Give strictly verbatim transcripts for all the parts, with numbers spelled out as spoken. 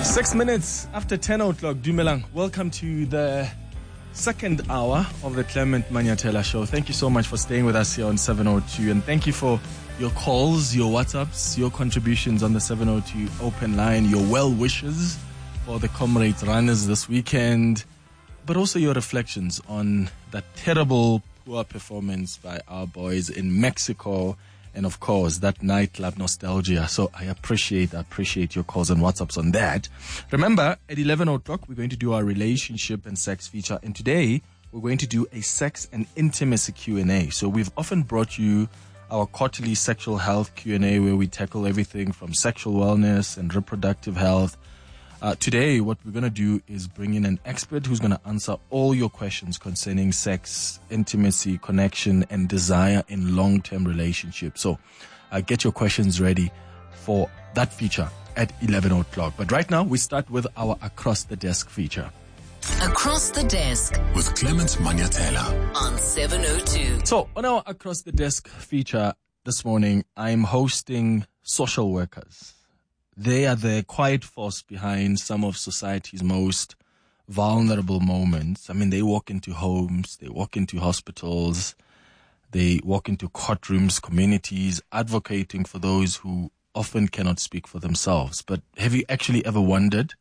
Six minutes after ten o'clock, Dumelang, welcome to the second hour of the Clement Manyathela Show. Thank you so much for staying with us here on seven oh two, and thank you for your calls, your WhatsApps, your contributions on the seven oh two open line, your well wishes for the Comrades runners this weekend, but also your reflections on that terrible, poor performance by our boys in Mexico. And of course, that nightclub nostalgia. So I appreciate, I appreciate your calls and WhatsApps on that. Remember, at eleven o'clock, we're going to do our relationship and sex feature. And today, we're going to do a sex and intimacy Q and A. So we've often brought you our quarterly sexual health Q and A, where we tackle everything from sexual wellness and reproductive health. Uh, today, what we're going to do is bring in an expert who's going to answer all your questions concerning sex, intimacy, connection, and desire in long-term relationships. So uh, get your questions ready for that feature at eleven o'clock. But right now, we start with our Across the Desk feature. Across the Desk with Clement Manyathela on seven oh two. So on our Across the Desk feature this morning, I'm hosting social workers. They are the quiet force behind some of society's most vulnerable moments. I mean, they walk into homes, they walk into hospitals, they walk into courtrooms, communities, advocating for those who often cannot speak for themselves. But have you actually ever wondered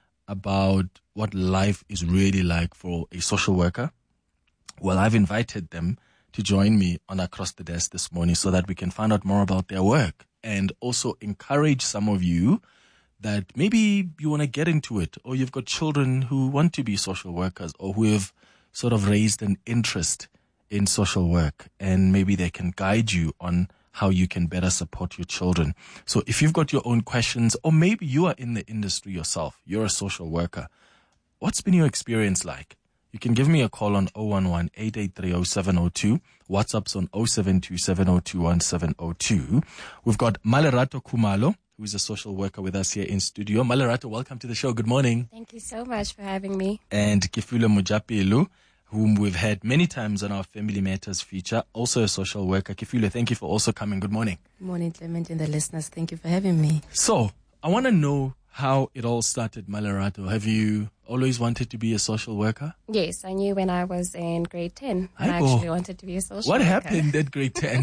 about what life is really like for a social worker? Well, I've invited them to join me on Across the Desk this morning so that we can find out more about their work, and also encourage some of you that maybe you want to get into it, or you've got children who want to be social workers, or who have sort of raised an interest in social work, and maybe they can guide you on how you can better support your children. So if you've got your own questions, or maybe you are in the industry yourself, you're a social worker, what's been your experience like? You can give me a call on oh one one, eight eight three, oh seven oh two. WhatsApp's on oh seven two, seven oh two, one seven oh two. We've got Malerato Khumalo, who is a social worker with us here in studio. Malerato, welcome to the show. Good morning. Thank you so much for having me. And Kifule Mujapelu, whom we've had many times on our Family Matters feature, also a social worker. Kifule, thank you for also coming. Good morning. Good morning, Clement and the listeners. Thank you for having me. So, I want to know how it all started, Malerato. Have you always wanted to be a social worker? Yes, I knew when I was in grade ten. I, I actually wanted to be a social what worker. What happened at grade ten?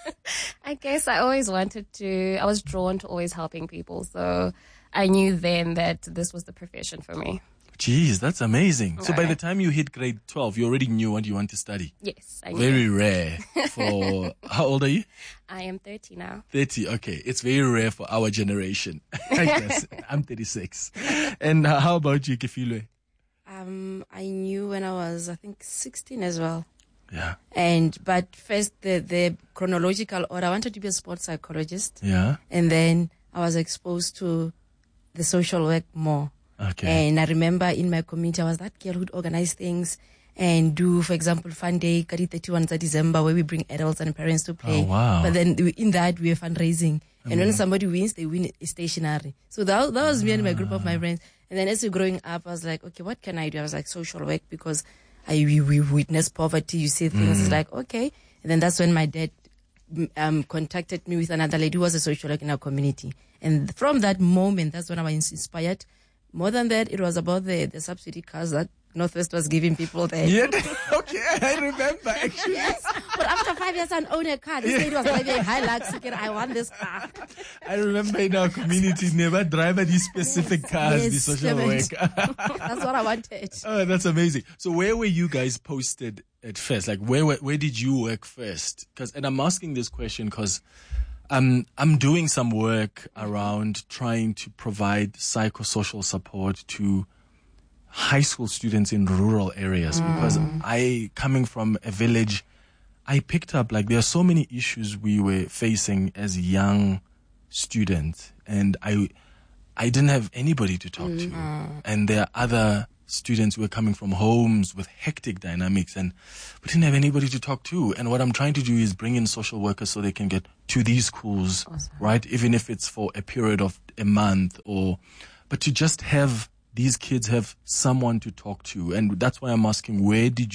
I guess I always wanted to, I was drawn to always helping people. So I knew then that this was the profession for me. Jeez, that's amazing. All so right. by the time you hit grade twelve, you already knew what you want to study? Yes, I knew. Very rare for, how old are you? I am thirty now. thirty, okay. It's very rare for our generation. I guess. I'm thirty-six. And uh, how about you, Kifile? Um, I knew when I was, I think, sixteen as well. Yeah. And, but first, the, the chronological order, I wanted to be a sports psychologist. Yeah. And then I was exposed to the social work more. Okay. And I remember in my community, I was that girl who'd organize things and do, for example, Fun Day, Kari thirty-first of December, where we bring adults and parents to play. Oh, wow. But then in that, we are fundraising. And Mm. when somebody wins, they win a stationery. So that, that was me and my group of my friends. And then as we were growing up, I was like, okay, what can I do? I was like, social work, because I we, we witness poverty. You see things. Mm. It's like, okay. And then that's when my dad um, contacted me with another lady who was a social worker in our community. And from that moment, that's when I was inspired. More than that, it was about the, the subsidy cars that Northwest was giving people there. Yeah, okay, I remember actually. Yes, but after five years, I own a car. This lady was driving a Hilux. Again, I want this car. I remember in our community, never drive these specific cars, Yes, the social Clement. work. That's what I wanted. Oh, that's amazing. So where were you guys posted at first? Like, where where, where did you work first? Because, and I'm asking this question because I'm, I'm doing some work around trying to provide psychosocial support to high school students in rural areas, mm. because I, coming from a village, I picked up like there are so many issues we were facing as young students, and I, I didn't have anybody to talk mm. to, and there are other students who are coming from homes with hectic dynamics, and we didn't have anybody to talk to. And what I'm trying to do is bring in social workers so they can get to these schools, awesome. Right? Even if it's for a period of a month, or, but to just have these kids have someone to talk to. And that's why I'm asking, where did you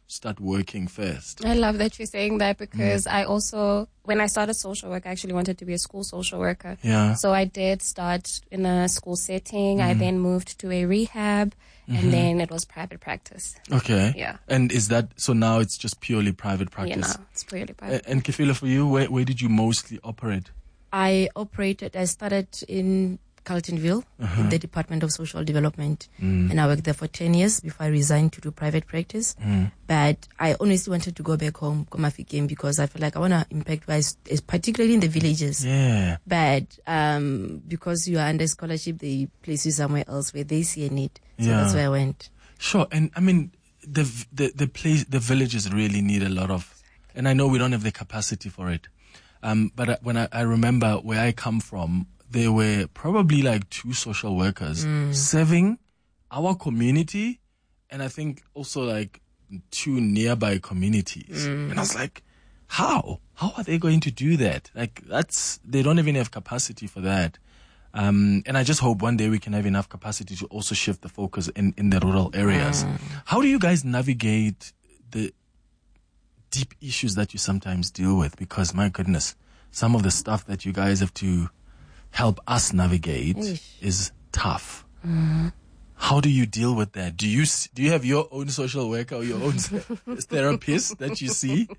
start working first? I love that you're saying that because mm. I also, when I started social work, I actually wanted to be a school social worker. Yeah. So I did start in a school setting. Mm. I then moved to a rehab mm-hmm. and then it was private practice. Okay. Yeah. And is that, so now it's just purely private practice? Yeah, now it's purely private. Uh, and Kefila, for you, where, where did you mostly operate? I operated, I started in Carltonville, uh-huh. in the Department of Social Development. Mm. And I worked there for ten years before I resigned to do private practice. Mm. But I honestly wanted to go back home, Komafik, because I feel like I want to impact wise, particularly in the villages. Yeah. But um, because you are under scholarship, they place you somewhere else where they see a need. So yeah. that's where I went. Sure. And I mean, the, the, the place, the villages really need a lot of, and I know we don't have the capacity for it. Um, but when I, I remember where I come from, there were probably like two social workers mm. serving our community, and I think also like two nearby communities. Mm. And I was like, how? How are they going to do that? Like, that's, they don't even have capacity for that. Um, and I just hope one day we can have enough capacity to also shift the focus in, in the rural areas. Mm. How do you guys navigate the deep issues that you sometimes deal with? Because my goodness, some of the stuff that you guys have to help us navigate Eesh. is tough. Mm. How do you deal with that? Do you do you have your own social worker or your own therapist that you see?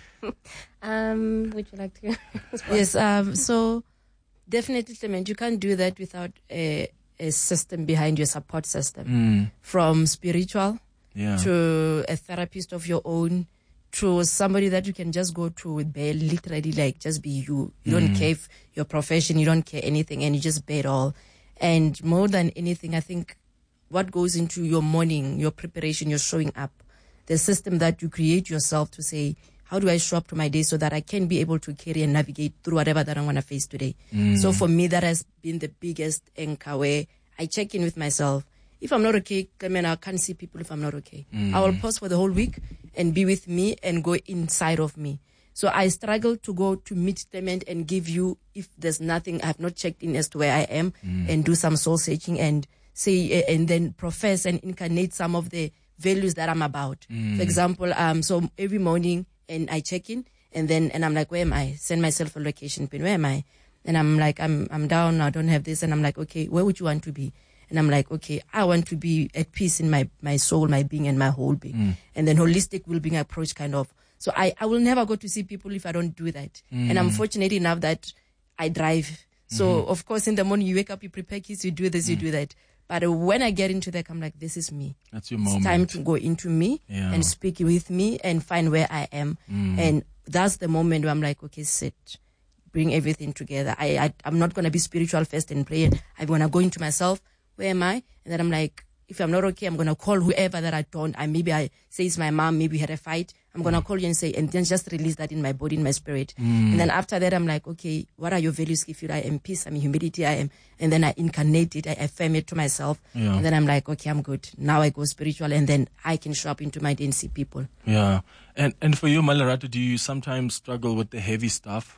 Um, would you like to? Yes. Um. So definitely, Clement, you can't do that without a a system behind your support system, mm. from spiritual yeah. to a therapist of your own, to somebody that you can just go to with bare, literally like just be you. You mm. don't care if your profession, you don't care anything, and you just bear it all. And more than anything, I think what goes into your morning, your preparation, your showing up, the system that you create yourself to say, how do I show up to my day so that I can be able to carry and navigate through whatever that I'm going to face today? Mm. So for me, that has been the biggest anchor where I check in with myself. If I'm not okay, I mean, I can't see people if I'm not okay. Mm. I will pause for the whole week and be with me and go inside of me. So I struggle to go to meet Clement and give you, if there's nothing, I have not checked in as to where I am, mm. and do some soul searching and say, and then profess and incarnate some of the values that I'm about. Mm. For example, um, so every morning and I check in and then, and I'm like, where am I? Send myself a location pin. Where am I? And I'm like, I'm, I'm down. I don't have this. And I'm like, okay, where would you want to be? And I'm like, okay, I want to be at peace in my, my soul, my being, and my whole being. Mm. And then holistic well-being approach kind of. So I, I will never go to see people if I don't do that. Mm. And I'm fortunate enough that I drive. So, mm-hmm. of course, in the morning you wake up, you prepare kids, you do this, mm. you do that. But uh, when I get into that, I'm like, this is me. That's your moment. It's time to go into me yeah. and speak with me and find where I am. Mm. And that's the moment where I'm like, okay, sit. Bring everything together. I, I, I'm not going to be spiritual first and pray. I'm going to go into myself. Where am I? And then I'm like, if I'm not okay, I'm going to call whoever that I don't. I maybe I say it's my mom, maybe we had a fight. I'm going to call you and say, and then just release that in my body, in my spirit. Mm. And then after that, I'm like, okay, what are your values? If you, I am peace, I'm humility, I am. And then I incarnate it, I affirm it to myself. Yeah. And then I'm like, okay, I'm good. Now I go spiritual and then I can show up into my day and see people. Yeah. And, and for you, Malerato, do you sometimes struggle with the heavy stuff?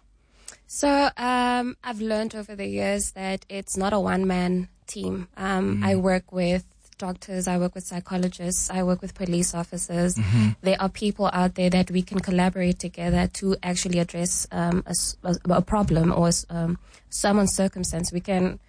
So, um, I've learned over the years that it's not a one-man team. Um, mm. I work with doctors, I work with psychologists, I work with police officers. Mm-hmm. There are people out there that we can collaborate together to actually address um, a, a problem or um, someone's circumstance. We can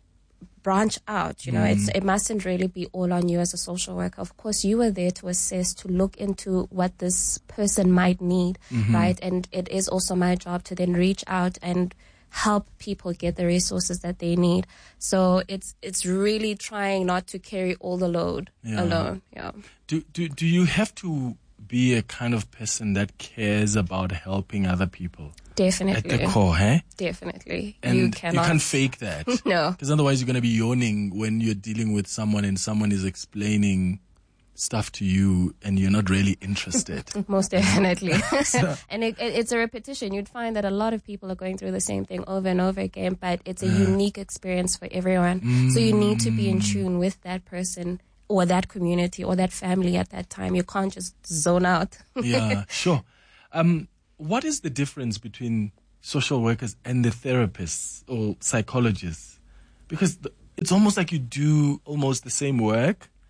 branch out, you know, mm. it's, it mustn't really be all on you as a social worker. Of course, you are there to assess, to look into what this person might need, mm-hmm. right? And it is also my job to then reach out and help people get the resources that they need. So it's it's really trying not to carry all the load yeah. alone. Yeah. Do do do you have to be a kind of person that cares about helping other people? Definitely. At the core, eh? Definitely. And you cannot. You can't fake that. No. Because otherwise you're going to be yawning when you're dealing with someone and someone is explaining stuff to you and you're not really interested. Most definitely. so. And it, it, it's a repetition. You'd find that a lot of people are going through the same thing over and over again, but it's a yeah. unique experience for everyone. Mm. So you need to be in tune with that person or that community or that family at that time. You can't just zone out. Yeah, sure. Um, what is the difference between social workers and the therapists or psychologists? Because the, it's almost like you do almost the same work.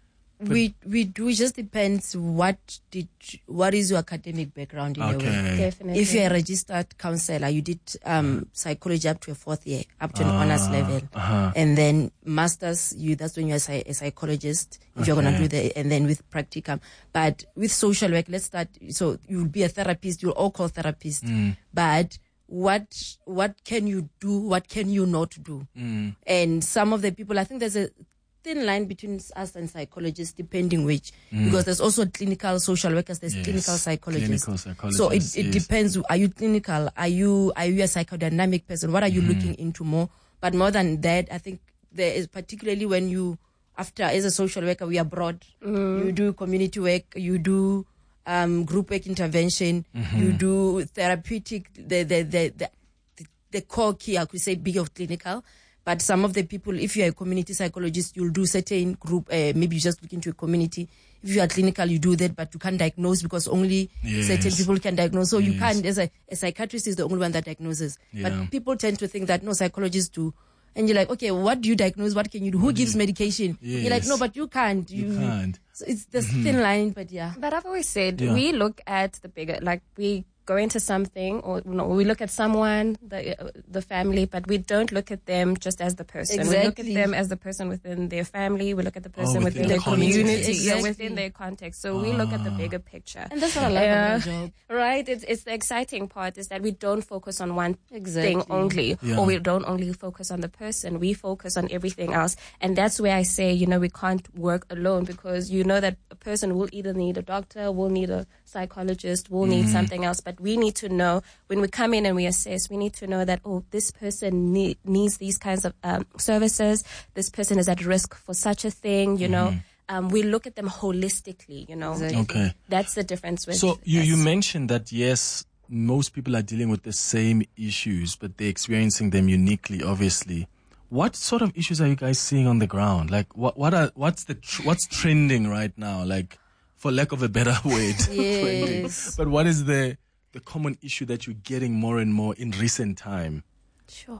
we we do. It just depends what did what is your academic background in a way. Okay. Definitely. If you're a registered counselor, you did um, psychology up to a fourth year, up to an Ah, honors level, uh-huh. and then masters. You that's when you're a, psy- a psychologist. If you're gonna Okay. do the and then with practicum. But with social work, let's start. So you'll be a therapist. You'll all call therapist. Mm. But what what can you do? What can you not do? Mm. And some of the people, I think there's a thin line between us and psychologists, depending which, Mm. because there's also clinical social workers, there's Yes, clinical psychologists. clinical psychologists, So it, it yes. depends. Are you clinical? Are you are you a psychodynamic person? What are you Mm-hmm. looking into more? But more than that, I think there is, particularly when you, after as a social worker, we are broad. You do community work, you do um, group work intervention, Mm-hmm. you do therapeutic. The the the the, the, the core key, I could say, big of clinical. But some of the people, if you're a community psychologist, you'll do certain group, uh, maybe you just look into a community. If you are clinical, you do that, but you can't diagnose because only Yes. certain people can diagnose. So you Yes. can't, as a, a psychiatrist is the only one that diagnoses. Yeah. But people tend to think that, no, psychologists do. And you're like, okay, what do you diagnose? What can you do? Who gives medication? You're like, Yes. no, but you can't. You can't. So it's this thin line, but yeah. But I've always said Yeah. we look at the bigger, like we go into something, or you know, we look at someone, the uh, the family, but we don't look at them just as the person. We look at Exactly. them as the person within their family. We look at the person within within the their context. community, yeah, Exactly. within their context. So we look at the bigger picture. And that's what I love Yeah. about my job. Right, it's it's the exciting part is that we don't focus on one Exactly. thing only, Yeah. or we don't only focus on the person. We focus on everything else, and that's where I say, you know, we can't work alone, because you know that a person will either need a doctor, will need a psychologist, will need something else. But we need to know when we come in and we assess, we need to know that, oh, this person need, needs these kinds of um, services. This person is at risk for such a thing. You know, um, we look at them holistically. You know, Exactly. Okay. that's the difference with. So you, us. you mentioned that, yes, most people are dealing with the same issues, but they're experiencing them uniquely, obviously. What sort of issues are you guys seeing on the ground? Like, what what are what's the tr- what's trending right now? Like, for lack of a better word, trending. Yes. But what is the the common issue that you're getting more and more in recent time? Sure.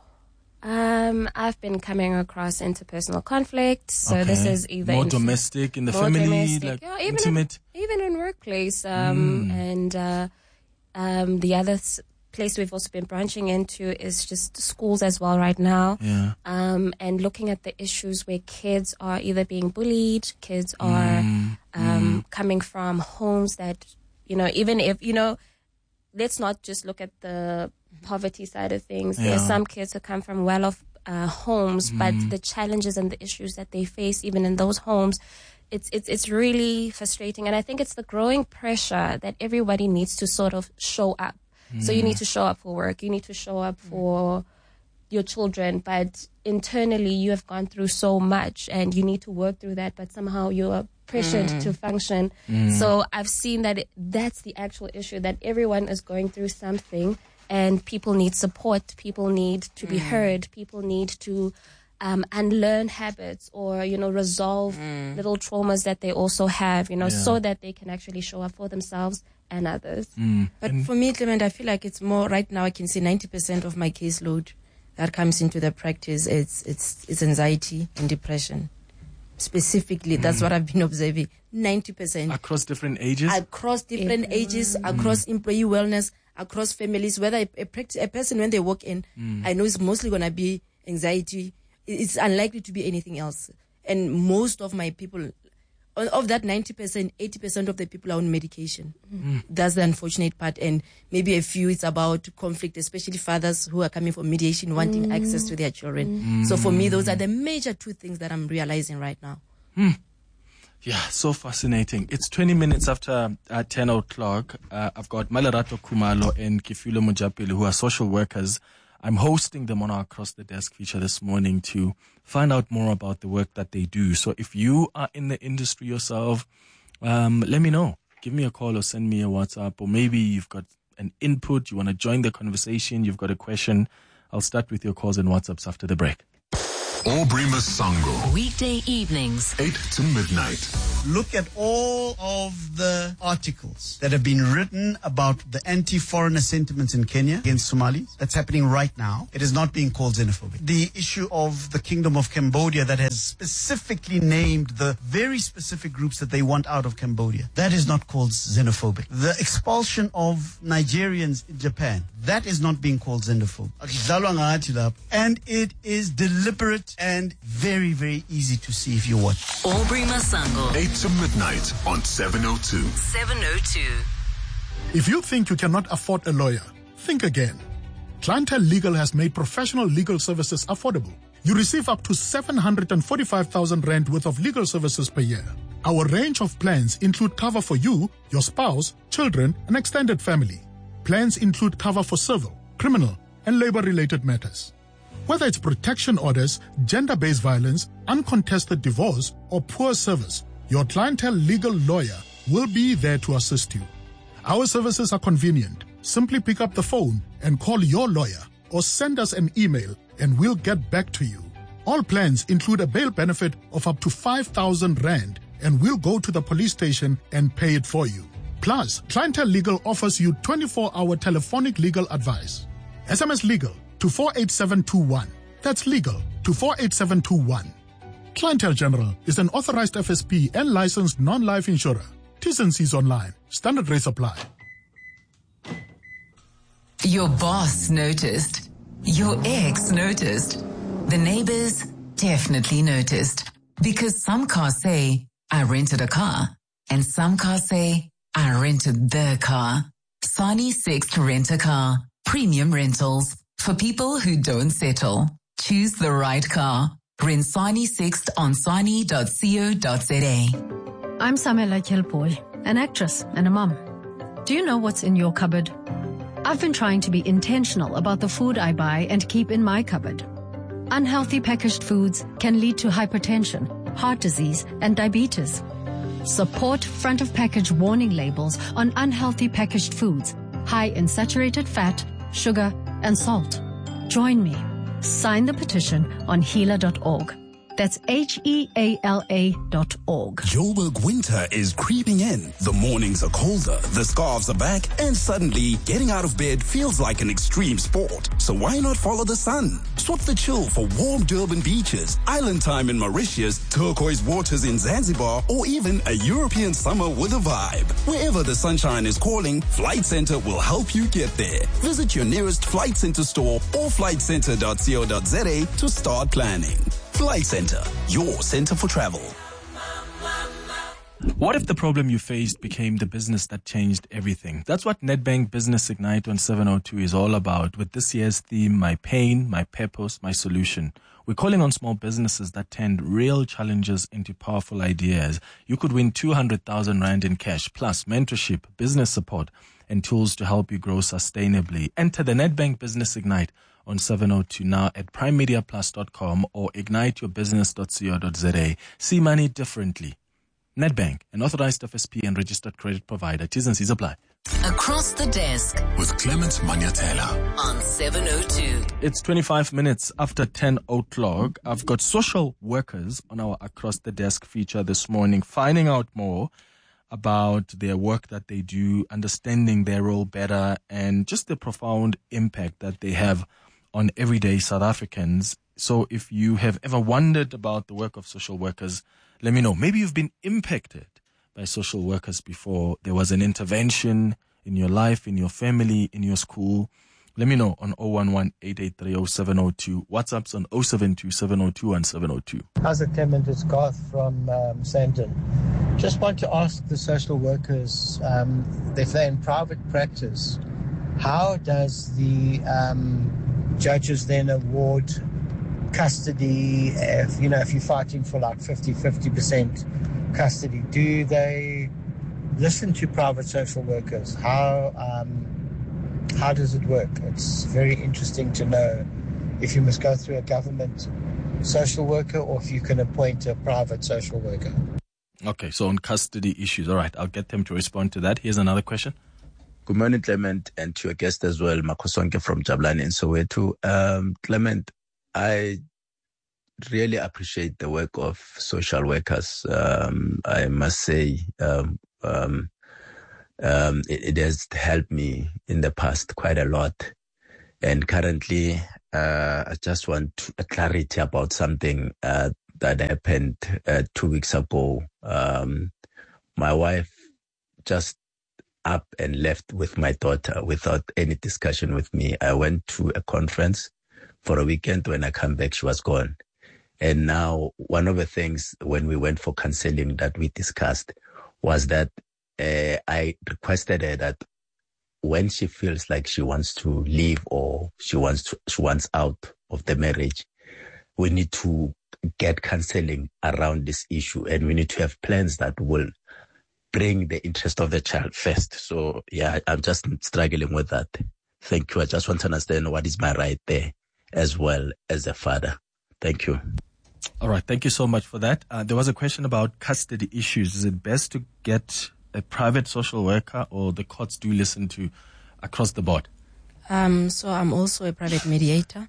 Um, I've been coming across interpersonal conflict. So this Okay. is either more in- domestic in the more family, domestic, like yeah, even intimate. in, even in workplace. Um, and uh, um, the other s- place we've also been branching into is just schools as well right now. Yeah. Um, and looking at the issues where kids are either being bullied, kids are Mm, um, coming from homes that, you know, even if, you know, let's not just look at the poverty side of things. There Yeah. are some kids who come from well-off uh, homes, but the challenges and the issues that they face, even in those homes, it's it's it's really frustrating. And I think it's the growing pressure that everybody needs to sort of show up. So you need to show up for work. You need to show up for your children, but internally you have gone through so much and you need to work through that, but somehow you are pressured to function. So I've seen that it, that's the actual issue, that everyone is going through something and people need support. People need to be heard. People need to um, unlearn habits or, you know, resolve little traumas that they also have, you know, Yeah. so that they can actually show up for themselves and others. mm. But for me, Clement, I feel like it's more right now. I can see ninety percent of my caseload that comes into the practice. It's it's it's anxiety and depression, specifically. That's what I've been observing. Ninety percent Across different ages. across different ages, across employee wellness, across families. Whether a, a, pract- a person when they walk in, I know it's mostly gonna be anxiety. It's unlikely to be anything else. And most of my people, of that ninety percent, eighty percent of the people are on medication. That's the unfortunate part. And maybe a few, it's about conflict, especially fathers who are coming for mediation, wanting access to their children. So for me, those are the major two things that I'm realizing right now. Yeah, so fascinating. It's twenty minutes after uh, ten o'clock. Uh, I've got Malerato Kumalo and Kifulo Mujapili, who are social workers. I'm hosting them on our Across the Desk feature this morning to find out more about the work that they do. So if you are in the industry yourself, um, let me know. Give me a call or send me a WhatsApp, or maybe you've got an input, you want to join the conversation, you've got a question. I'll start with your calls and WhatsApps after the break. Aubrey Masango. Weekday evenings. eight to midnight. Look at all of the articles that have been written about the anti-foreigner sentiments in Kenya against Somalis. That's happening right now. It is not being called xenophobic. The issue of the Kingdom of Cambodia that has specifically named the very specific groups that they want out of Cambodia. That is not called xenophobic. The expulsion of Nigerians in Japan. That is not being called xenophobic. And it is deliberate and very, very easy to see if you watch. Aubrey Masango. eight to midnight on seven oh two. seven oh two. If you think you cannot afford a lawyer, think again. Clientele Legal has made professional legal services affordable. You receive up to seven hundred forty-five thousand rand worth of legal services per year. Our range of plans include cover for you, your spouse, children, and extended family. Plans include cover for civil, criminal, and labor-related matters. Whether it's protection orders, gender-based violence, uncontested divorce, or poor service, your Clientele Legal lawyer will be there to assist you. Our services are convenient. Simply pick up the phone and call your lawyer or send us an email and we'll get back to you. All plans include a bail benefit of up to five thousand rand and we'll go to the police station and pay it for you. Plus, Clientele Legal offers you twenty-four hour telephonic legal advice. S M S legal to four eight seven two one. That's legal to four eight seven two one. Clientele General is an authorized F S P and licensed non-life insurer. T's and C's online. Standard rates apply. Your boss noticed. Your ex noticed. The neighbors definitely noticed. Because some cars say, I rented a car. And some cars say, I rented the car. Sani Sixt Rent a Car. Premium rentals. For people who don't settle. Choose the right car. Rent Sani Sixt on sani dot co dot za. I'm Samela Kilpoy, an actress and a mum. Do you know what's in your cupboard? I've been trying to be intentional about the food I buy and keep in my cupboard. Unhealthy packaged foods can lead to hypertension, heart disease, and diabetes. Support front of package warning labels on unhealthy packaged foods, high in saturated fat, sugar, and salt. Join me. Sign the petition on healer dot org. That's H E A L A dot org. Joburg winter is creeping in. The mornings are colder, the scarves are back, and suddenly getting out of bed feels like an extreme sport. So why not follow the sun? Swap the chill for warm Durban beaches, island time in Mauritius, turquoise waters in Zanzibar, or even a European summer with a vibe. Wherever the sunshine is calling, Flight Centre will help you get there. Visit your nearest Flight Centre store or flight centre dot co dot za to start planning. Flight Centre, your centre for travel. What if the problem you faced became the business that changed everything? That's what Nedbank Business Ignite on seven oh two is all about, with this year's theme, My Pain, My Purpose, My Solution. We're calling on small businesses that turned real challenges into powerful ideas. You could win two hundred thousand rand in cash, plus mentorship, business support, and tools to help you grow sustainably. Enter the Nedbank Business Ignite on seven oh two now at prime media plus dot com or ignite your business dot co dot za. See money differently. Nedbank, an authorized F S P and registered credit provider. T's and C's apply. Across the desk With Clement Manyatela. on seven oh two. It's twenty-five minutes after ten o'clock. I've got social workers on our Across the Desk feature this morning, finding out more about their work that they do, understanding their role better, and just the profound impact that they have on everyday South Africans. So if you have ever wondered about the work of social workers, let me know. Maybe you've been impacted by social workers before. There was an intervention in your life, in your family, in your school. Let me know on oh one one, eight eight three, oh seven oh two. WhatsApp's on oh seven two, seven oh two, one seven oh two. How's it, Clement? It's Garth from um, Sandton. Just want to ask the social workers, um, if they're in private practice, how does the um, judges then award custody? If, you know, if you're fighting for like fifty, fifty percent custody, do they listen to private social workers? How um, how does it work? It's very interesting to know if you must go through a government social worker or if you can appoint a private social worker. Okay, so on custody issues. All right, I'll get them to respond to that. Here's another question. Good morning, Clement, and to your guest as well, Makosonke from Jabulani in Soweto. Um, Clement, I really appreciate the work of social workers. Um, I must say, um, um, um, it, it has helped me in the past quite a lot. And currently, uh, I just want a clarity about something uh, that happened uh, two weeks ago. Um, my wife just up and left with my daughter without any discussion with me. I went to a conference for a weekend. When I come back, she was gone. And now one of the things when we went for counseling that we discussed was that uh, I requested her that when she feels like she wants to leave or she wants to, she wants out of the marriage, we need to get counseling around this issue, and we need to have plans that will bring the interest of the child first. So yeah, I'm just struggling with that. Thank you. I just want to understand what is my right there as well as a father. Thank you. All right. Thank you so much for that. Uh, there was a question about custody issues. Is it best to get a private social worker, or the courts do listen to across the board? Um, so I'm also a private mediator,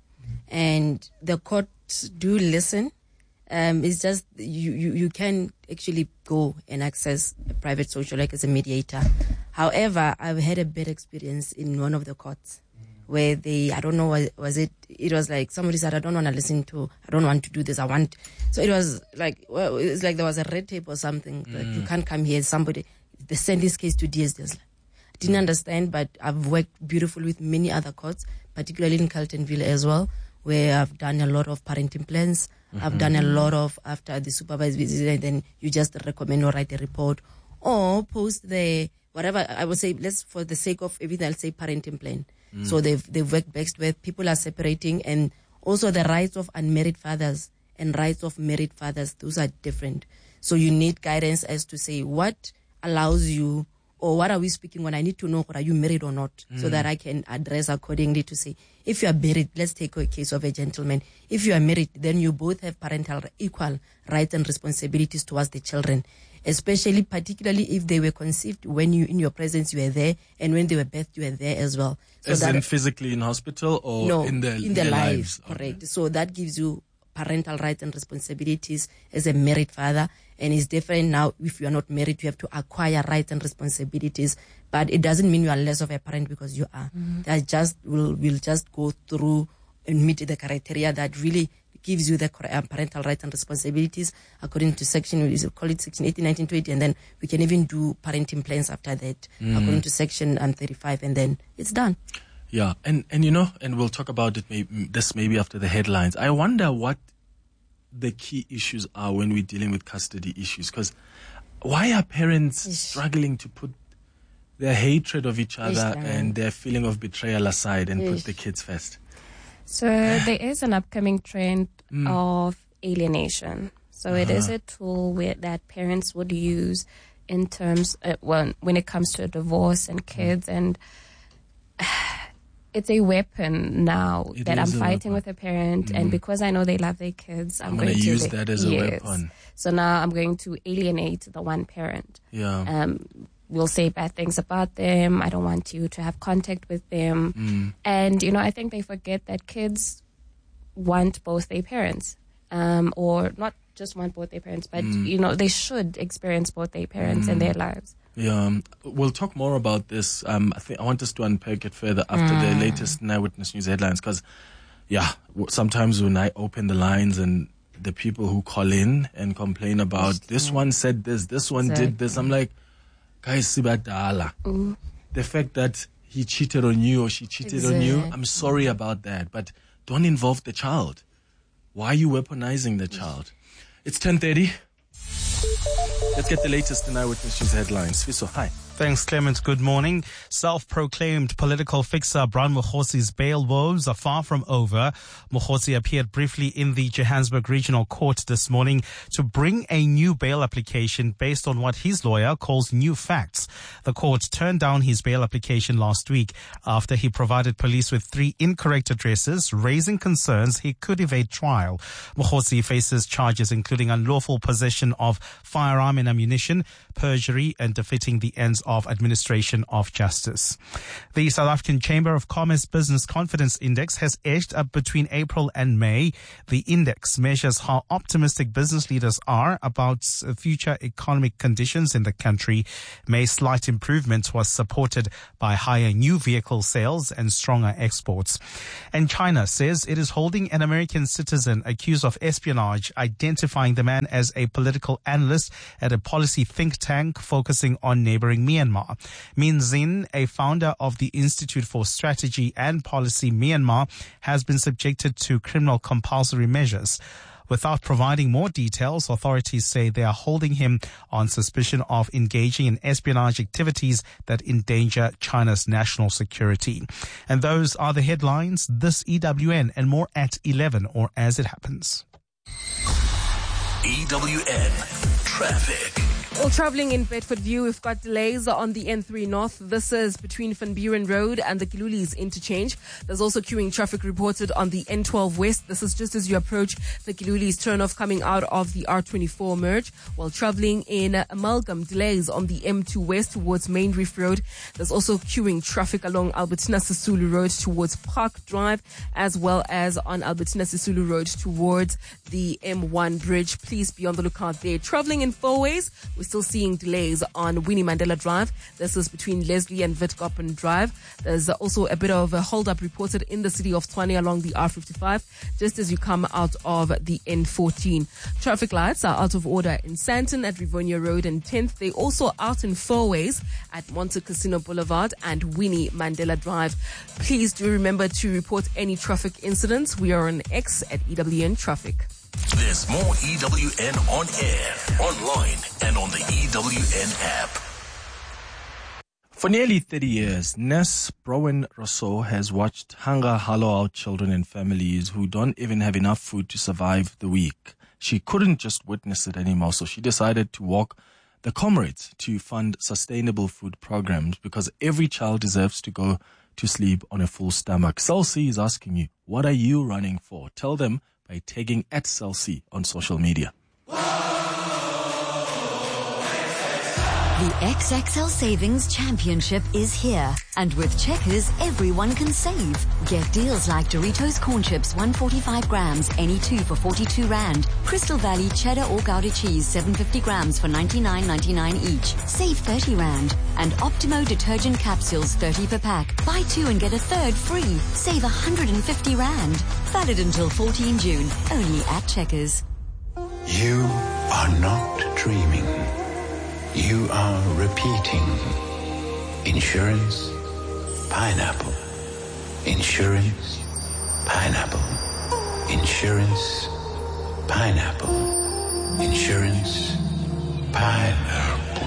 and the courts do listen. Um, it's just you, you, you can actually go and access a private social worker as a mediator. However, I've had a bad experience in one of the courts where they, I don't know, was, was it, it was like somebody said, I don't want to listen to, I don't want to do this, I want, so it was like, well, it's like there was a red tape or something, mm. that you can't come here, somebody, they send this case to D S D S. I didn't understand, but I've worked beautifully with many other courts, particularly in Carltonville as well, where I've done a lot of parenting plans. Mm-hmm. I've done a lot of, after the supervised visit, and then you just recommend or write a report or post the, whatever, I would say, let's, for the sake of everything, I'll say parenting plan. Mm. So they've, they've worked best where people are separating, and also the rights of unmarried fathers and rights of married fathers, those are different. So you need guidance as to say what allows you, or what are we speaking when I need to know, are you married or not, mm. so that I can address accordingly to say, if you are married, let's take a case of a gentleman. If you are married, then you both have parental equal rights and responsibilities towards the children, especially particularly if they were conceived when you, in your presence, you were there, and when they were birthed, you were there as well. So as that, in physically in hospital, or no, in their, in their, their lives, lives? Correct. Okay. So that gives you parental rights and responsibilities as a married father, and it's different now. If you are not married, you have to acquire rights and responsibilities, but it doesn't mean you are less of a parent because you are. Mm-hmm. That just will will just go through and meet the criteria that really gives you the parental rights and responsibilities according to section, we call it section eighteen, nineteen, twenty, and then we can even do parenting plans after that, mm. according to section um, thirty-five, and then it's done. Yeah, and, and you know, and we'll talk about it maybe, this maybe after the headlines. I wonder what the key issues are when we're dealing with custody issues, because why are parents Ish. struggling to put their hatred of each other Ish, and their feeling of betrayal aside and Ish. put the kids first? So there is an upcoming trend mm. of alienation. So uh-huh. it is a tool where, that parents would use in terms, uh, well, when it comes to divorce and kids, mm. and uh, it's a weapon now it that I'm fighting with a parent, mm. and because I know they love their kids, I'm, I'm going to use to, that as yes. a weapon. So now I'm going to alienate the one parent. Yeah. Um, we'll say bad things about them. I don't want you to have contact with them. Mm. And, you know, I think they forget that kids want both their parents, um, or not just want both their parents, but, mm. you know, they should experience both their parents mm. in their lives. Yeah, um, we'll talk more about this. Um, I think I want us to unpack it further after mm. the latest Eyewitness News headlines, because, yeah, w- sometimes when I open the lines and the people who call in and complain about Just, this yeah. one said this, this one exactly. did this, I'm like, guys, sibadala. Mm. The fact that he cheated on you or she cheated exactly. on you, I'm sorry about that, but don't involve the child. Why are you weaponizing the child? It's ten thirty. Let's get the latest in Eyewitness News headlines. Fiso, hi. Thanks, Clement. Good morning. Self-proclaimed political fixer Brian Mokhosi's bail woes are far from over. Mokhosi appeared briefly in the Johannesburg Regional Court this morning to bring a new bail application based on what his lawyer calls new facts. The court turned down his bail application last week after he provided police with three incorrect addresses, raising concerns he could evade trial. Mokhosi faces charges including unlawful possession of firearm and ammunition, perjury, and defeating the ends of Administration of Justice. The South African Chamber of Commerce Business Confidence Index has edged up between April and May. The index measures how optimistic business leaders are about future economic conditions in the country. May's slight improvement was supported by higher new vehicle sales and stronger exports. And China says it is holding an American citizen accused of espionage, identifying the man as a political analyst at a policy think tank focusing on neighboring Myanmar. Min Zin, a founder of the Institute for Strategy and Policy Myanmar, has been subjected to criminal compulsory measures. Without providing more details, authorities say they are holding him on suspicion of engaging in espionage activities that endanger China's national security. And those are the headlines. This E W N and more at eleven, or as it happens. E W N Traffic. Well, travelling in Bedfordview, we've got delays on the N three North. This is between Van Buren Road and the Kilulis interchange. There's also queuing traffic reported on the N twelve West. This is just as you approach the Kilulis turnoff coming out of the R twenty-four merge. While travelling in Amalgam, delays on the M two West towards Main Reef Road. There's also queuing traffic along Albertina Sisulu Road towards Park Drive, as well as on Albertina Sisulu Road towards the M one bridge. Please be on the lookout there. Travelling in Fourways, we're still seeing delays on Winnie Mandela Drive. This is between Leslie and Witkoppen Drive. There's also a bit of a hold-up reported in the city of Tshwane along the R fifty-five, just as you come out of the N fourteen. Traffic lights are out of order in Sandton at Rivonia Road and tenth. They also out in Fourways at Monte Casino Boulevard and Winnie Mandela Drive. Please do remember to report any traffic incidents. We are on X at E W N Traffic. There's more E W N on air, online, and on the E W N app. For nearly thirty years, Ness Browen Rousseau has watched hunger hollow out children and families who don't even have enough food to survive the week. She couldn't just witness it anymore, so she decided to walk the comrades to fund sustainable food programs, because every child deserves to go to sleep on a full stomach. Cell C is asking you, what are you running for? Tell them by tagging at Cell C on social media. The X X L Savings Championship is here. And with Checkers, everyone can save. Get deals like Doritos Corn Chips, one hundred forty-five grams, any two for forty-two rand. Crystal Valley Cheddar or Gouda Cheese, seven hundred fifty grams for ninety-nine ninety-nine each. Save thirty rand. And Optimo Detergent Capsules, thirty per pack. Buy two and get a third free. Save one hundred fifty rand. Valid until fourteenth June. Only at Checkers. You are not dreaming. You are repeating. Insurance, pineapple. Insurance, pineapple. Insurance, pineapple. Insurance, pineapple.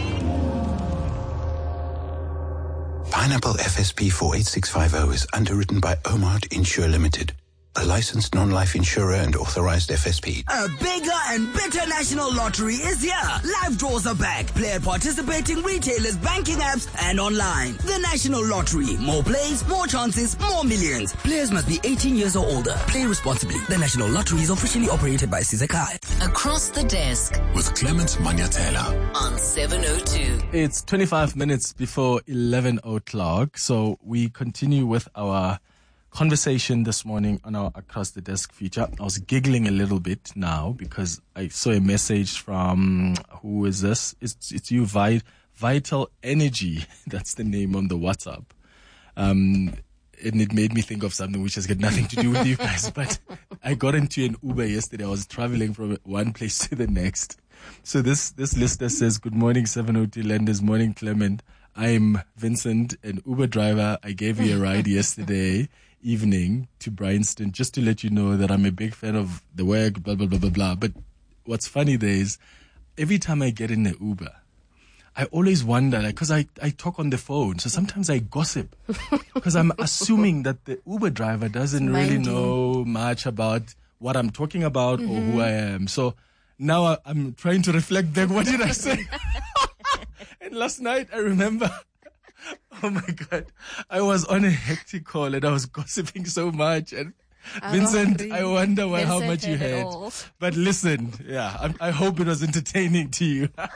Pineapple F S P four eight six five zero is underwritten by Omart Insure Limited, a licensed non-life insurer and authorized F S P. A bigger and better national lottery is here. Live draws are back. Play at participating retailers, banking apps, and online. The National Lottery. More plays, more chances, more millions. Players must be eighteen years or older. Play responsibly. The National Lottery is officially operated by Sizakai. Across the desk with Clement Manyatela on seven oh two. It's twenty-five minutes before eleven o'clock, so we continue with our conversation this morning on our Across the Desk feature. I was giggling a little bit now because I saw a message from, who is this? It's, it's you, Vi- Vital Energy. That's the name on the WhatsApp. Um, and it made me think of something which has got nothing to do with you guys. But I got into an Uber yesterday. I was traveling from one place to the next. So this, this listener says, good morning, seven oh two Lenders. Morning, Clement. I'm Vincent, an Uber driver. I gave you a ride yesterday evening to Bryanston, just to let you know that I'm a big fan of the work, blah, blah, blah, blah, blah. But what's funny there is, every time I get in the Uber, I always wonder, like, because I, I talk on the phone, so sometimes I gossip, because I'm assuming that the Uber driver doesn't really know much about what I'm talking about mm-hmm. or who I am. So now I, I'm trying to reflect back, what did I say? And last night, I remember... Oh my God. I was on a hectic call and I was gossiping so much. And I Vincent, I wonder what, how much you had. But listen, yeah, I, I hope it was entertaining to you.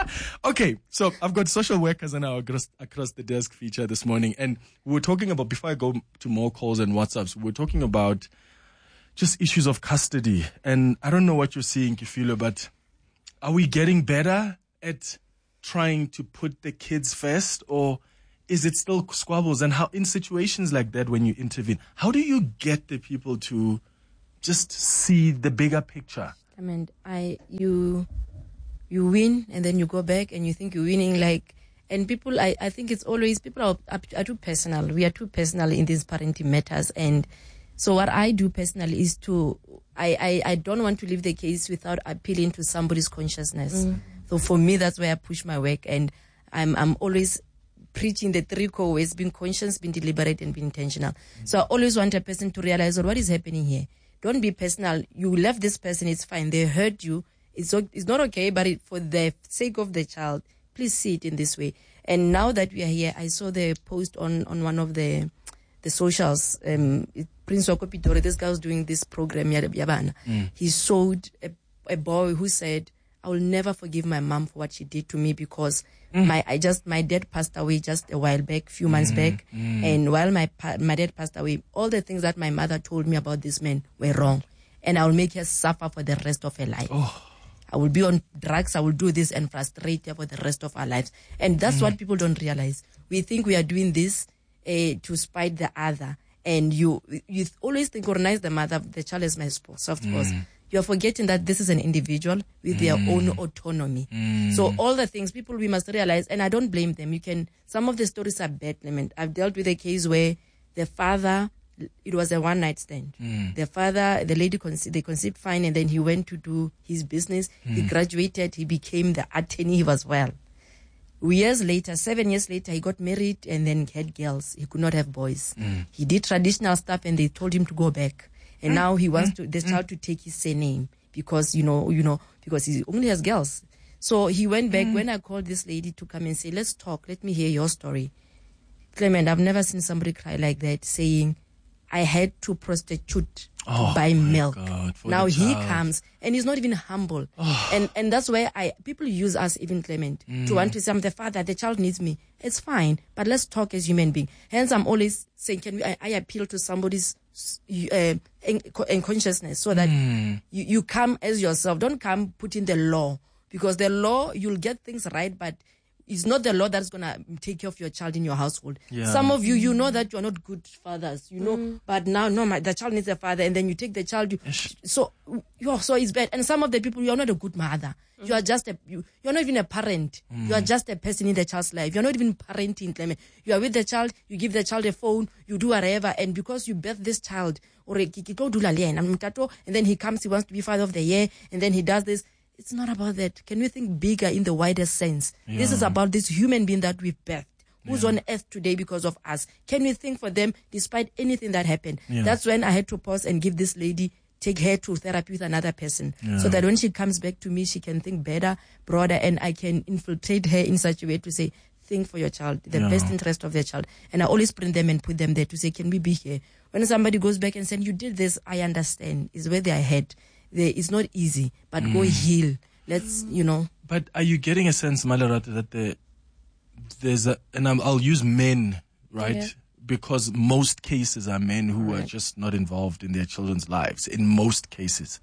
Okay, so I've got social workers on our across, across the desk feature this morning, and we were talking about, before I go to more calls and WhatsApps, we were talking about just issues of custody. And I don't know what you're seeing, Kifilo, but are we getting better at trying to put the kids first, or is it still squabbles? And how, in situations like that, when you intervene, how do you get the people to just see the bigger picture? I mean, I you you win and then you go back and you think you're winning, like, and people, I, I think it's always, people are, are, are too personal. We are too personal in these parenting matters. And so what I do personally is to, I, I, I don't want to leave the case without appealing to somebody's consciousness. Mm. So for me, that's where I push my work, and I'm I'm always preaching the three core ways: being conscious, being deliberate, and being intentional. Mm. So I always want a person to realize, well, what is happening here? Don't be personal. You left this person, it's fine. They hurt you. It's it's not okay, but it, for the sake of the child, please see it in this way. And now that we are here, I saw the post on, on one of the the socials. Um, Prince Wakopidore, this guy was doing this program, Yabana. Mm. He showed a, a boy who said, I will never forgive my mom for what she did to me, because mm. my I just my dad passed away just a while back, few months mm. back, mm. and while my my dad passed away, all the things that my mother told me about this man were wrong, and I will make her suffer for the rest of her life. Oh. I will be on drugs, I will do this and frustrate her for the rest of our lives. And that's mm. what people don't realize. We think we are doing this uh, to spite the other, and you you always think, recognize the mother, the child is my soft spouse. Mm. You're forgetting that this is an individual with mm. their own autonomy. Mm. So all the things, people, we must realize, and I don't blame them. You can, some of the stories are bad, Clement. I've dealt with a case where the father, it was a one night stand. Mm. The father, the lady, conce- they conceived fine, and then he went to do his business. Mm. He graduated, he became the attorney, he was well. Years later, seven years later, he got married and then had girls. He could not have boys. Mm. He did traditional stuff, and they told him to go back. And mm. now he wants mm. to, the child mm. to take his surname because, you know, you know, because he only has girls. So he went back. Mm. When I called this lady to come and say, let's talk, let me hear your story. Clement, I've never seen somebody cry like that, saying, I had to prostitute oh, to buy milk. God, now he comes and he's not even humble. Oh. And and that's where I people use us, even Clement, mm. to want to say, I'm the father, the child needs me. It's fine, but let's talk as human beings. Hence, I'm always saying, can we, I, I appeal to somebody's uh, in, in consciousness, so that mm. you, you come as yourself. Don't come put in the law, because the law, you'll get things right, but it's not the law that's going to take care of your child in your household. Yeah. Some of you, you know that you're not good fathers, you know, mm. but now, no, my, the child needs a father, and then you take the child. You, so, you're, so it's bad. And some of the people, you're not a good mother. Mm. You are just a, you, you're not even a parent. Mm. You are just a person in the child's life. You're not even parenting, Clement. You are with the child, you give the child a phone, you do whatever, and because you birth this child, or and then he comes, he wants to be father of the year, and then he does this. It's not about that. Can we think bigger in the wider sense? Yeah. This is about this human being that we've birthed, who's yeah. on earth today because of us. Can we think for them despite anything that happened? Yeah. That's when I had to pause and give this lady, take her to therapy with another person, yeah. so that when she comes back to me, she can think better, broader, and I can infiltrate her in such a way to say, think for your child, the yeah. best interest of their child. And I always bring them and put them there to say, can we be here? When somebody goes back and says, you did this, I understand, is where they are head. It's not easy, but mm. go heal. Let's, you know. But are you getting a sense, Malerata, that the, there's a, and I'm, I'll use men, right? Yeah. Because most cases are men who right. are just not involved in their children's lives, in most cases.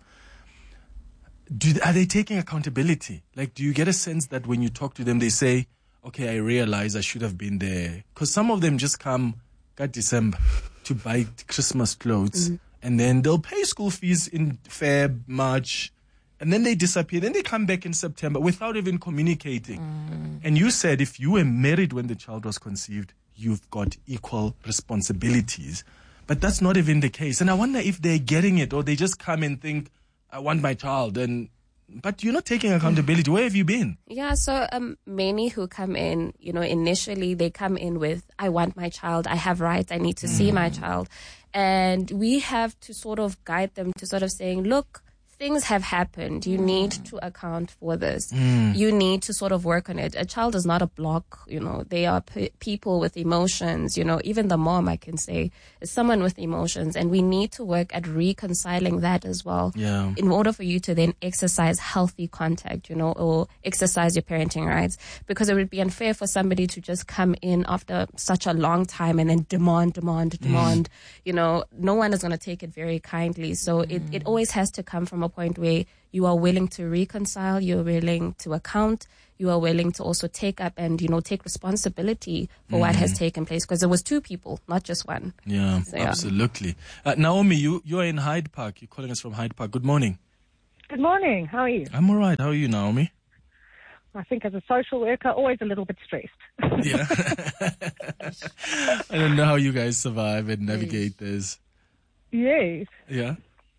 Do, are they taking accountability? Like, do you get a sense that when you talk to them, they say, okay, I realize I should have been there? Because some of them just come, got December, to buy Christmas clothes. Mm-hmm. And then they'll pay school fees in Feb, March, and then they disappear. Then they come back in September without even communicating. Mm. And you said if you were married when the child was conceived, you've got equal responsibilities. But that's not even the case. And I wonder if they're getting it, or they just come and think, I want my child. And but you're not taking accountability. Where have you been? Yeah, so um, many who come in, you know, initially they come in with, I want my child, I have rights, I need to mm. see my child. And we have to sort of guide them to sort of saying, look, things have happened, you need to account for this. Mm. You need to sort of work on it. A child is not a block, you know, they are p- people with emotions, you know, even the mom, I can say, is someone with emotions, and we need to work at reconciling that as well. Yeah. In order for you to then exercise healthy contact, you know, or exercise your parenting rights, because it would be unfair for somebody to just come in after such a long time and then demand, demand, demand, you know, no one is going to take it very kindly. So it, it always has to come from a point where you are willing to reconcile, you're willing to account, you are willing to also take up and, you know, take responsibility for what has taken place, because there was two people, not just one. Yeah, So, yeah. absolutely. Uh, Naomi, you, you're in Hyde Park. You're calling us from Hyde Park. Good morning. Good morning. How are you? I'm all right. How are you, Naomi? I think as a social worker, always a little bit stressed. Yeah. I don't know how you guys survive and navigate this. Yes. Yeah.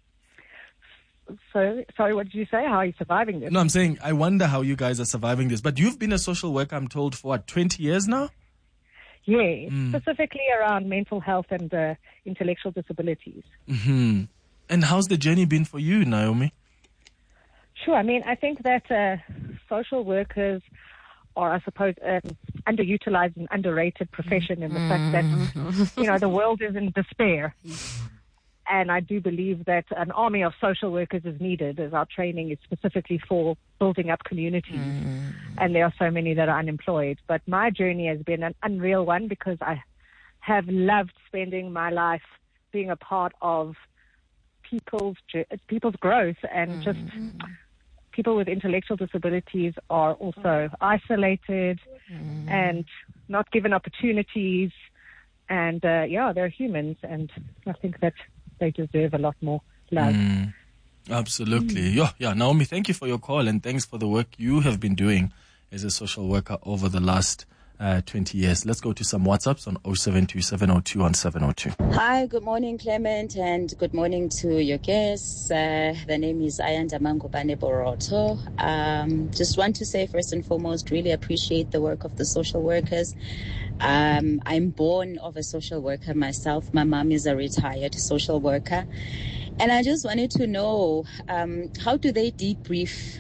So, sorry, what did you say? How are you surviving this? No, I'm saying I wonder how you guys are surviving this. But you've been a social worker, I'm told, for what, twenty years now? Yes, Mm. specifically around mental health and uh, intellectual disabilities. Hmm. And how's the journey been for you, Naomi? Sure. I mean, I think that uh, social workers are, I suppose, an underutilized and underrated profession in the fact that, you know, the world is in despair. And I do believe that an army of social workers is needed, as our training is specifically for building up communities. And there are so many that are unemployed. But my journey has been an unreal one, because I have loved spending my life being a part of people's people's growth, and just people with intellectual disabilities are also isolated and not given opportunities. And uh, yeah, they're humans, and I think that they deserve a lot more love. Mm, absolutely. Yeah, yeah. Naomi, thank you for your call, and thanks for the work you have been doing as a social worker over the last uh, twenty years. Let's go to some WhatsApps on oh seven two seven oh two one seven oh two. Hi, good morning, Clement, and good morning to your guests. Uh, the name is Ayanda Mangubane Boroto. Um, just want to say, first and foremost, really appreciate the work of the social workers. Um, I'm born of a social worker myself. My mom is a retired social worker. And I just wanted to know, um, how do they debrief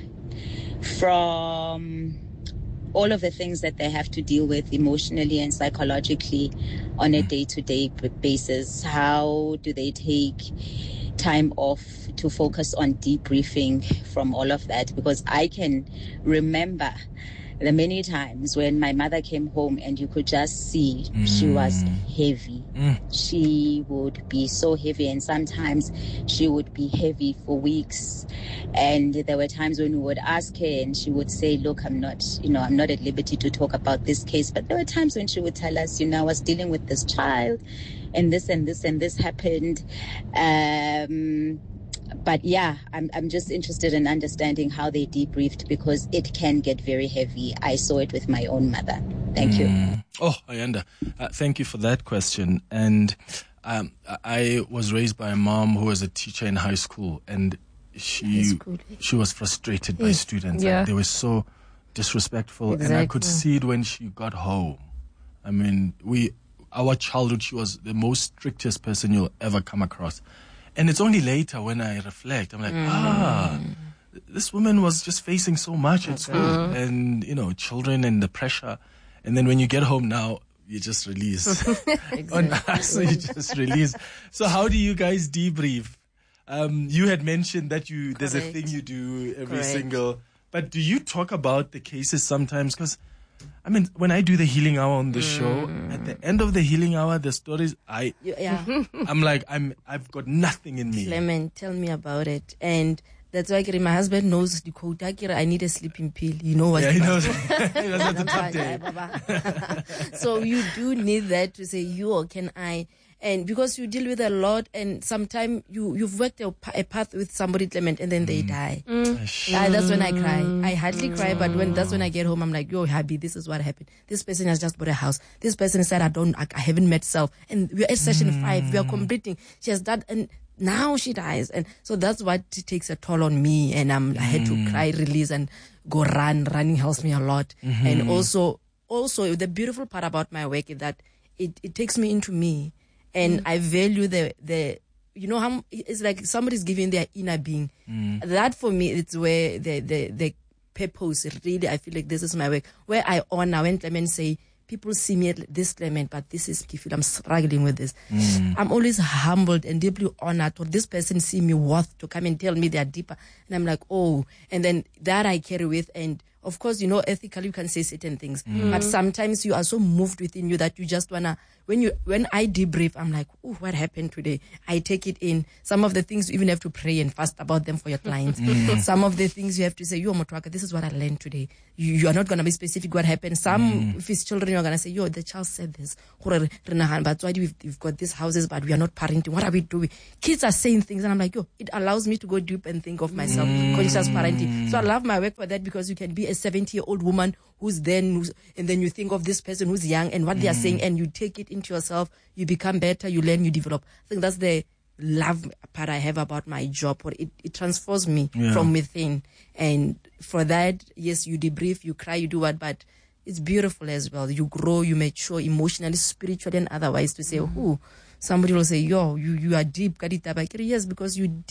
from all of the things that they have to deal with emotionally and psychologically on a day-to-day basis? How do they take time off to focus on debriefing from all of that? Because I can remember the many times when my mother came home and you could just see mm. she was heavy. Mm. She would be so heavy, and sometimes she would be heavy for weeks. And there were times when we would ask her and she would say, look, I'm not, you know, I'm not at liberty to talk about this case. But there were times when she would tell us, you know, I was dealing with this child and this and this and this happened. Um, But yeah, I'm I'm just interested in understanding how they debriefed, because it can get very heavy. I saw it with my own mother. Thank you. Mm. Oh, Ayanda, uh, thank you for that question. And um, I was raised by a mom who was a teacher in high school, and she she was frustrated by Yes. students. Yeah. Like, they were so disrespectful, and I could Exactly. see it when she got home. I mean, we our childhood, she was the most strictest person you'll ever come across. And it's only later when I reflect, I'm like, Mm. ah, this woman was just facing so much at school, Mhm. and, you know, children and the pressure. And then when you get home now, you just release. On us, so you just release. So how do you guys debrief? Um, you had mentioned that you there's a Correct. thing you do every Correct. single, but do you talk about the cases sometimes? Because I mean, when I do the healing hour on the show, at the end of the healing hour, the stories I, You- yeah. I'm like, I'm, I've got nothing in me. Clement, tell me about it. And that's why Kiri, my husband knows the code. Kiri, I need a sleeping pill. You know what? Yeah, he knows. He knows what to top day. So you do need that to say, you or can I? And because you deal with a lot, and sometimes you, you've worked a, pa- a path with somebody, Clement, and then they die. Ah, that's when I cry. I hardly cry, but when that's when I get home, I'm like, yo, Happy, this is what happened. This person has just bought a house. This person said, I don't, I, I haven't met self. And we're at session five. We are completing. She has done, and now she dies. And so that's what takes a toll on me. And I'm, I had to cry, release, and go run. Running helps me a lot. Mhm. And also, also the beautiful part about my work is that it, it takes me into me. And I value the, the you know, how it's like somebody's giving their inner being. Mm. That for me, it's where the, the, the purpose, really, I feel like this is my work. Where I honor when Clement say, people see me at this Clement, but this is Kifil. I'm struggling with this. Mm. I'm always humbled and deeply honored for this person see me worth to come and tell me they're deeper. And I'm like, oh, and then that I carry with. And of course, you know, ethically you can say certain things, Mm. but sometimes you are so moved within you that you just wanna, when you, when I debrief, I'm like, oh, what happened today? I take it in. Some of the things you even have to pray and fast about them for your clients. Mm. Some of the things you have to say, yo, Motwaka, this is what I learned today. You, you are not going to be specific what happened. Some, Mm. if it's children, you're going to say, yo, the child said this. But why do we've, we've got these houses, but we are not parenting. What are we doing? Kids are saying things, and I'm like, yo, it allows me to go deep and think of myself, Mm. conscious parenting. So I love my work for that, because you can be a seventy-year-old woman who's then, who's, and then you think of this person who's young and what they are Mm. saying, and you take it into yourself. You become better, you learn, you develop. I think that's the love part I have about my job, or it, it transforms me Yeah. from within. And for that, yes, you debrief, you cry, you do what, but it's beautiful as well. You grow, you mature emotionally, spiritually, and otherwise, to say, oh, somebody will say, yo, you, you are deep, Kadita Bakiri. Yes, because you